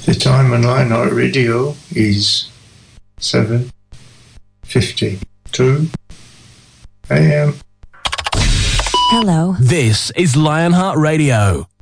The time on Lionheart Radio is 7:52 a.m. Hello. This is Lionheart Radio.